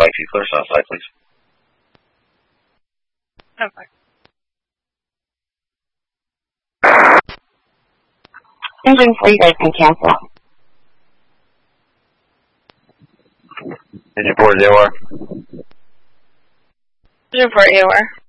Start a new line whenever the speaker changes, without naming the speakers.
Mike, can you clear us outside, please?
Okay.
Engine 4, you guys can cancel.
Engine 4 is AOR.
Engine 4 AOR.